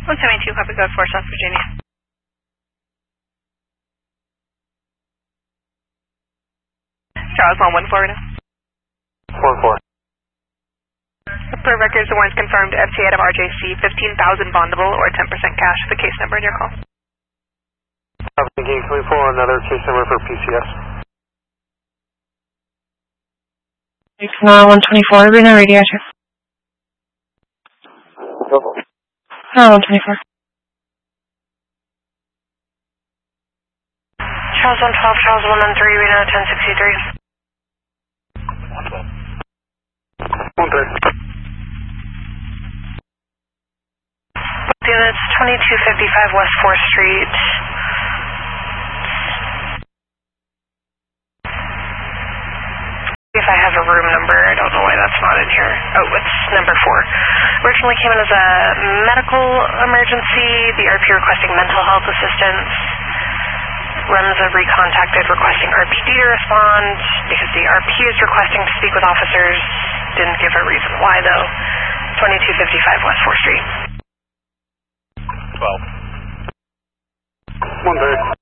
172, copy code 4 South Virginia. Charles 114 right now. 1-4. Per records, the warrant's confirmed FTA out of RJC, 15,000 bondable or 10% cash with the case number in your call. Can we pull another case number for PCS? 124, Reno Radiator. 124. Charles 112, Charles 113, Reno 1063. 1-3. Units 2255 West 4th Street. If I have a room number, I don't know why that's not in here. Oh, it's number 4. Originally came in as a medical emergency. The RP requesting mental health assistance. Remza recontacted requesting RPD to respond because the RP is requesting to speak with officers. Didn't give a reason why though. 2255 West 4th Street. 12. 1-3.